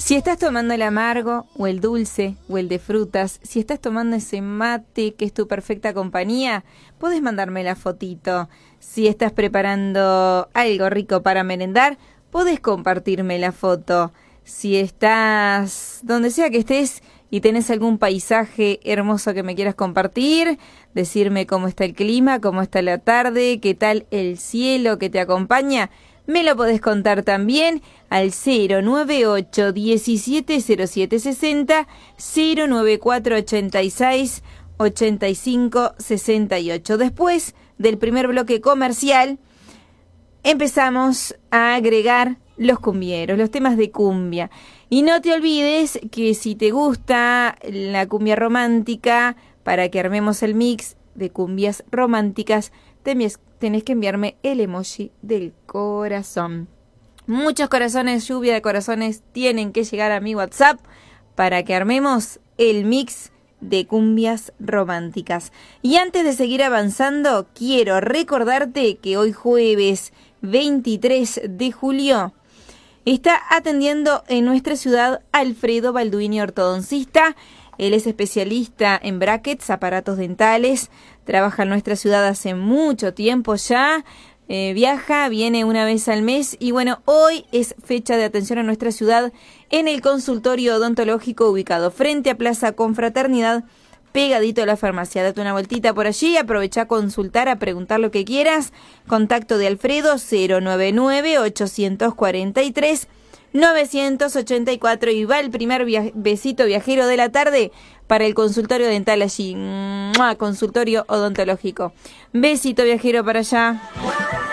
Si estás tomando el amargo o el dulce o el de frutas, si estás tomando ese mate que es tu perfecta compañía, podés mandarme la fotito. Si estás preparando algo rico para merendar, podés compartirme la foto. Si estás donde sea que estés y tenés algún paisaje hermoso que me quieras compartir, decirme cómo está el clima, cómo está la tarde, qué tal el cielo que te acompaña, me lo podés contar también al 098 170760, 094 86 85 68. Después del primer bloque comercial, empezamos a agregar los cumbieros, los temas de cumbia. Y no te olvides que si te gusta la cumbia romántica, para que armemos el mix de cumbias románticas, tenés que enviarme el emoji del corazón. Muchos corazones, lluvia de corazones, tienen que llegar a mi WhatsApp para que armemos el mix de cumbias románticas. Y antes de seguir avanzando, quiero recordarte que hoy jueves 23 de julio está atendiendo en nuestra ciudad Alfredo Balduini, ortodoncista. Él es especialista en brackets, aparatos dentales, trabaja en nuestra ciudad hace mucho tiempo ya, viaja, viene una vez al mes y bueno, hoy es fecha de atención a nuestra ciudad en el consultorio odontológico ubicado frente a Plaza Confraternidad, pegadito a la farmacia. Date una vueltita por allí, aprovecha a consultar, a preguntar lo que quieras. Contacto de Alfredo 099 843 984 y va el primer besito viajero de la tarde para el consultorio dental allí. ¡Mua! Consultorio odontológico. Besito viajero para allá.